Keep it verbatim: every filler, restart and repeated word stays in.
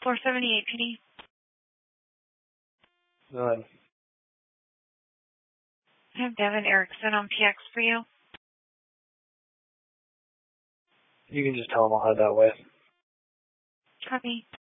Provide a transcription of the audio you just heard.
four seventy-eight P D. Go ahead. I have Devin Erickson on P X for you. You can just tell him I'll head that way. Copy.